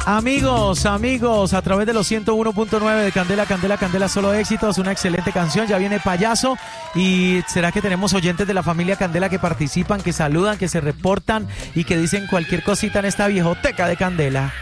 Amigos, a través de los 101.9 de Candela, Candela, Candela, solo éxitos, una excelente canción, ya viene Payaso. ¿Y será que tenemos oyentes de la familia Candela que participan, que saludan, que se reportan y que dicen cualquier cosita en esta viejoteca de Candela?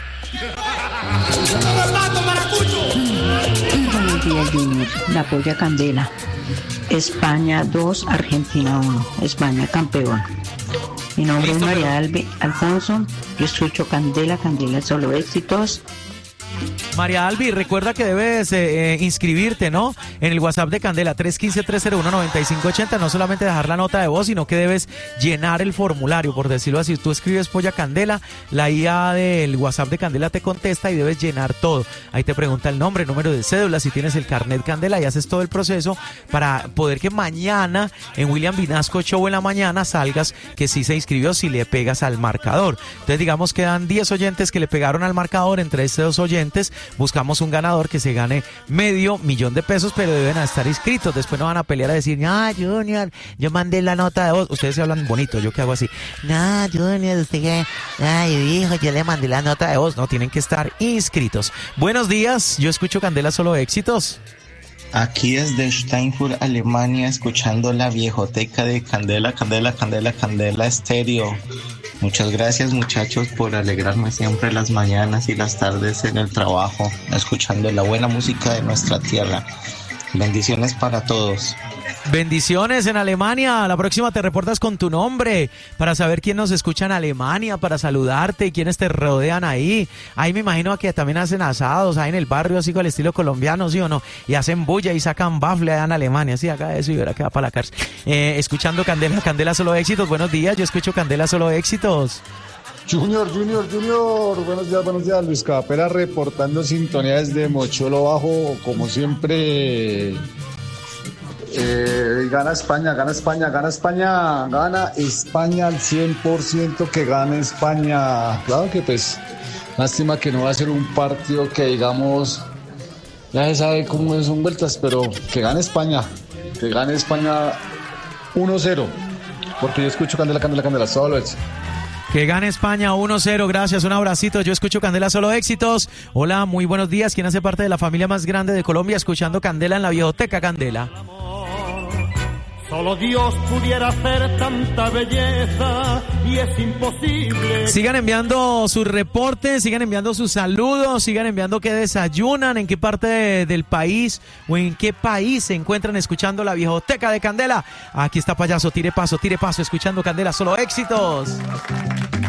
Buenos días, Junior. La polla Candela. España 2, Argentina 1. España campeón. Mi nombre es María Alfonso. Yo escucho Candela, Candela, solo éxitos. María Albi, recuerda que debes inscribirte, ¿no? En el WhatsApp de Candela, 315-301-9580. No solamente dejar la nota de voz, sino que debes llenar el formulario, por decirlo así. Tú escribes Polla Candela, la IA del WhatsApp de Candela te contesta y debes llenar todo. Ahí te pregunta el nombre, número de cédula, si tienes el carnet Candela, y haces todo el proceso para poder que mañana en William Vinasco Show en la mañana salgas que sí se inscribió si le pegas al marcador. Entonces, digamos, quedan 10 oyentes que le pegaron al marcador. Entre estos 2 oyentes buscamos un ganador que se gane $500,000 de pesos, pero deben estar inscritos. Después no van a pelear a decir, no, Junior, yo mandé la nota de voz. Ustedes se hablan bonito, yo que hago así, no, Junior, usted que, ay, hijo, yo le mandé la nota de voz. No, tienen que estar inscritos. Buenos días, yo escucho Candela, solo éxitos. Aquí desde Steinfurt, Alemania, escuchando la viejoteca de Candela, Candela, Candela, Candela Estéreo. Muchas gracias, muchachos, por alegrarme siempre las mañanas y las tardes en el trabajo, escuchando la buena música de nuestra tierra. Bendiciones para todos. Bendiciones en Alemania. La próxima te reportas con tu nombre para saber quién nos escucha en Alemania, para saludarte y quiénes te rodean ahí. Ahí me imagino que también hacen asados ahí en el barrio, así con el estilo colombiano, ¿sí o no? Y hacen bulla y sacan bafle allá en Alemania. Sí, haga eso y verá que va para la cárcel. Escuchando Candela, Candela, solo éxitos. Buenos días, yo escucho Candela, solo éxitos. Junior. Buenos días, Luis Capela reportando sintonía desde Mochuelo Bajo, como siempre. Gana España al 100%, que gane España. Claro que pues, lástima que no va a ser un partido que digamos, ya se sabe cómo son vueltas, pero que gane España 1-0, porque yo escucho Candela, solo éxito. Que gane España 1-0, gracias, un abracito, yo escucho Candela, solo éxitos. Hola, muy buenos días, ¿quién hace parte de la familia más grande de Colombia escuchando Candela en la viejoteca Candela? Solo Dios pudiera hacer tanta belleza y es imposible. Sigan enviando sus reportes, sigan enviando sus saludos, sigan enviando qué desayunan, en qué parte del país o en qué país se encuentran escuchando la viejoteca de Candela. Aquí está Payaso, tire paso, escuchando Candela, solo éxitos.